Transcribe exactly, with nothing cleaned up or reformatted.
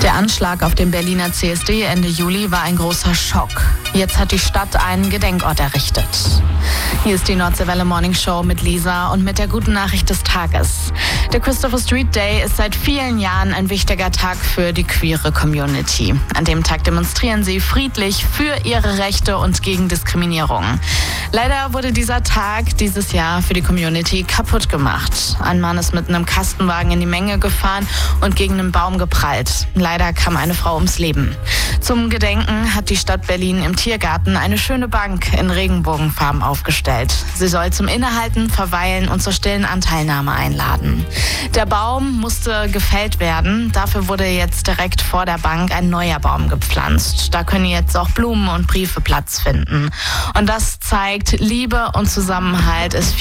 Der Anschlag auf dem Berliner C S D Ende Juli war ein großer Schock. Jetzt hat die Stadt einen Gedenkort errichtet. Hier ist die Nordseewelle Morning Show mit Lisa und mit der guten Nachricht des Tages. Der Christopher Street Day ist seit vielen Jahren ein wichtiger Tag für die queere Community. An dem Tag demonstrieren sie friedlich für ihre Rechte und gegen Diskriminierung. Leider wurde dieser Tag dieses Jahr für die Community kaputt gemacht. Ein Mann ist mit einem Kastenwagen in die Menge gefahren und gegen einen Baum geprallt. Leider kam eine Frau ums Leben. Zum Gedenken hat die Stadt Berlin im Tiergarten eine schöne Bank in Regenbogenfarben aufgestellt. Sie soll zum Innehalten, Verweilen und zur stillen Anteilnahme einladen. Der Baum musste gefällt werden. Dafür wurde jetzt direkt vor der Bank ein neuer Baum gepflanzt. Da können jetzt auch Blumen und Briefe Platz finden. Und das zeigt, Liebe und Zusammenhalt ist